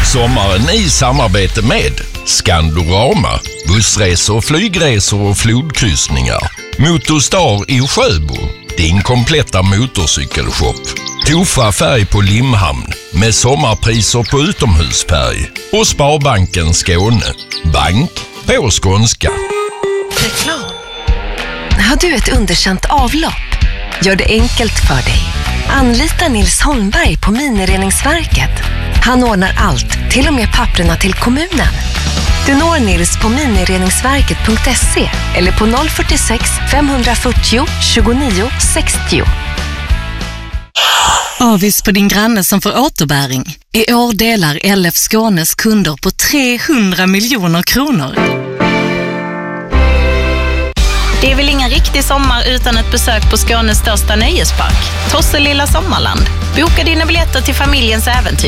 Sommaren i samarbete med Skandorama, bussresor, flygresor och flodkryssningar. Motorstar i Sjöbo, din kompletta motorcykelshop. Tofa färg på Limhamn med sommarpriser på utomhusfärg. Och Sparbanken Skåne, bank på skånska. Reklam. Har du ett underkänt avlopp? Gör det enkelt för dig. Anlita Nils Holmberg på Minireningsverket. Han ordnar allt, till och med papperna till kommunen. Du når Nils på minireningsverket.se eller på 046 540 29 60. Avis på din granne som får återbäring. I år delar LF Skånes kunder på 300 miljoner kronor. Det är väl ingen riktig sommar utan ett besök på Skånes största nöjespark, Tosselilla Sommarland. Boka dina biljetter till familjens äventyr.